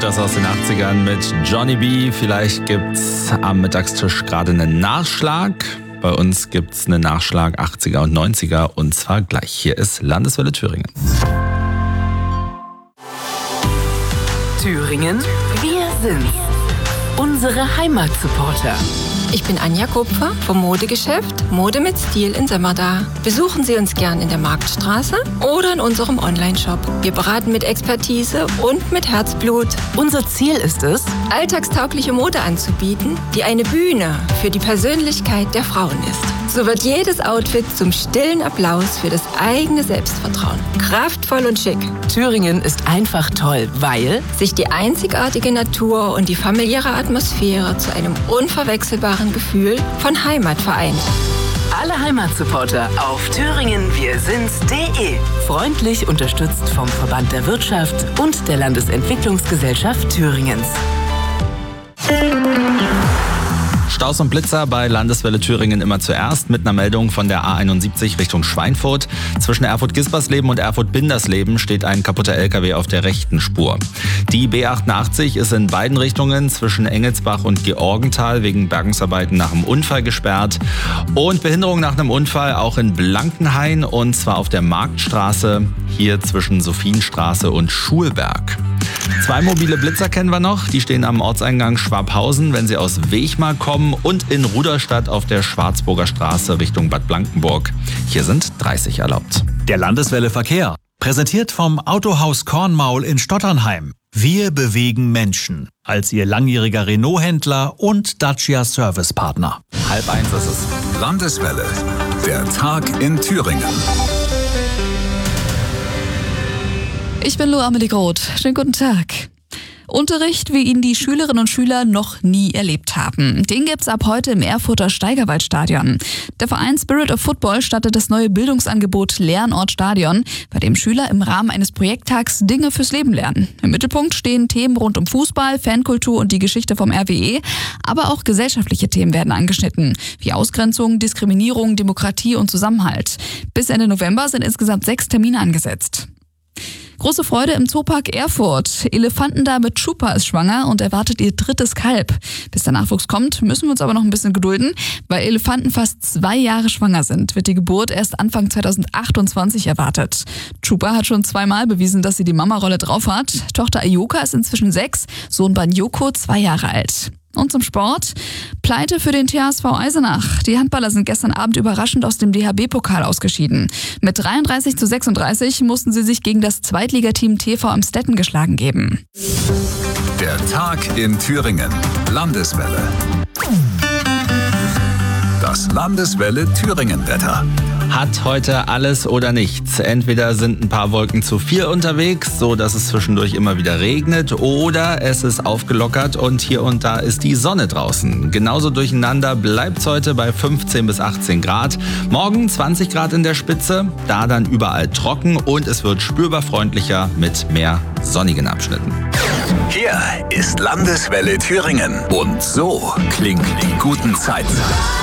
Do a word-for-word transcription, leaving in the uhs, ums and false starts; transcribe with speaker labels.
Speaker 1: das aus den achtzigern mit Johnny B. Vielleicht gibt's am Mittagstisch gerade einen Nachschlag. Bei uns gibt's einen Nachschlag achtziger und neunziger und zwar gleich. Hier ist Landeswelle Thüringen.
Speaker 2: Thüringen, wir sind's. Unsere Heimatsupporter.
Speaker 3: Ich bin Anja Kupfer vom Modegeschäft Mode mit Stil in Sömmerda. Besuchen Sie uns gern in der Marktstraße oder in unserem Onlineshop. Wir beraten mit Expertise und mit Herzblut.
Speaker 2: Unser Ziel ist es,
Speaker 3: alltagstaugliche Mode anzubieten, die eine Bühne für die Persönlichkeit der Frauen ist. So wird jedes Outfit zum stillen Applaus für das eigene Selbstvertrauen. Kraftvoll und schick.
Speaker 2: Thüringen ist einfach toll, weil
Speaker 3: sich die einzigartige Natur und die familiäre Atmosphäre zu einem unverwechselbaren Gefühl von Heimat vereint.
Speaker 2: Alle Heimatsupporter auf thüringen wir sind's punkt de. Freundlich unterstützt vom Verband der Wirtschaft und der Landesentwicklungsgesellschaft Thüringens.
Speaker 1: Staus und Blitzer bei Landeswelle Thüringen immer zuerst mit einer Meldung von der A einundsiebzig Richtung Schweinfurt. Zwischen Erfurt-Gispersleben und Erfurt-Bindersleben steht ein kaputter L K W auf der rechten Spur. Die B achtundachtzig ist in beiden Richtungen zwischen Engelsbach und Georgenthal wegen Bergungsarbeiten nach einem Unfall gesperrt. Und Behinderung nach einem Unfall auch in Blankenhain und zwar auf der Marktstraße, hier zwischen Sophienstraße und Schulberg. Zwei mobile Blitzer kennen wir noch. Die stehen am Ortseingang Schwabhausen, wenn Sie aus Wechmar kommen, und in Ruderstadt auf der Schwarzburger Straße Richtung Bad Blankenburg. Hier sind dreißig erlaubt.
Speaker 4: Der Landeswelle Verkehr. Präsentiert vom Autohaus Kornmaul in Stotternheim. Wir bewegen Menschen. Als Ihr langjähriger Renault-Händler und Dacia-Service-Partner.
Speaker 1: Halb eins ist es.
Speaker 5: Landeswelle. Der Tag in Thüringen.
Speaker 6: Ich bin Lou Amelie Groth. Schönen guten Tag. Unterricht, wie ihn die Schülerinnen und Schüler noch nie erlebt haben. Den gibt's ab heute im Erfurter Steigerwaldstadion. Der Verein Spirit of Football startet das neue Bildungsangebot Lernort Stadion, bei dem Schüler im Rahmen eines Projekttags Dinge fürs Leben lernen. Im Mittelpunkt stehen Themen rund um Fußball, Fankultur und die Geschichte vom R W E, aber auch gesellschaftliche Themen werden angeschnitten, wie Ausgrenzung, Diskriminierung, Demokratie und Zusammenhalt. Bis Ende November sind insgesamt sechs Termine angesetzt. Große Freude im Zoopark Erfurt. Elefantendame Chupa ist schwanger und erwartet ihr drittes Kalb. Bis der Nachwuchs kommt, müssen wir uns aber noch ein bisschen gedulden. Weil Elefanten fast zwei Jahre schwanger sind, wird die Geburt erst Anfang zweitausendachtundzwanzig erwartet. Chupa hat schon zweimal bewiesen, dass sie die Mama-Rolle drauf hat. Tochter Ayoka ist inzwischen sechs, Sohn Banyoko zwei Jahre alt. Und zum Sport. Pleite für den T H S V Eisenach. Die Handballer sind gestern Abend überraschend aus dem D H B-Pokal ausgeschieden. Mit dreiunddreißig zu sechsunddreißig mussten sie sich gegen das Zweitligateam T V Amstetten geschlagen geben.
Speaker 5: Der Tag in Thüringen. Landeswelle. Das Landeswelle Thüringen-Wetter.
Speaker 1: Hat heute alles oder nichts. Entweder sind ein paar Wolken zu viel unterwegs, so dass es zwischendurch immer wieder regnet, oder es ist aufgelockert und hier und da ist die Sonne draußen. Genauso durcheinander bleibt es heute bei fünfzehn bis achtzehn Grad. Morgen zwanzig Grad in der Spitze, da dann überall trocken und es wird spürbar freundlicher mit mehr sonnigen Abschnitten.
Speaker 5: Hier ist Landeswelle Thüringen und so klingt die guten Zeiten.